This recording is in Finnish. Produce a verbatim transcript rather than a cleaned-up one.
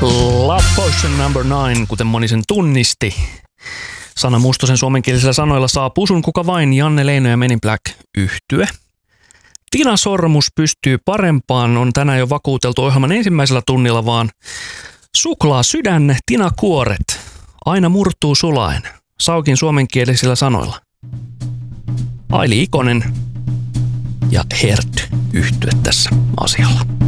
Love Potion number nine, kuten moni sen tunnisti. Sanna Mustosen suomenkielisillä sanoilla saa pusun kuka vain, Janne Leino ja Men in Black -yhtye. Tina Sormus pystyy parempaan, on tänään jo vakuuteltu ohjelman ensimmäisellä tunnilla, vaan Suklaa sydän, Tina Kuoret, aina murtuu sulaen, Saukin suomenkielisillä sanoilla. Aili Ikonen ja Hert -yhtye tässä asialla.